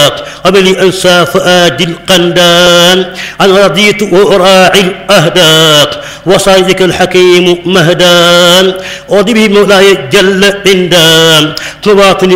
قبل أنسى فؤاد القندان أنا رضيت وأراعي الأهداق وصيدك الحكيم مهدان أرضي به مولاي جل عندان تباطني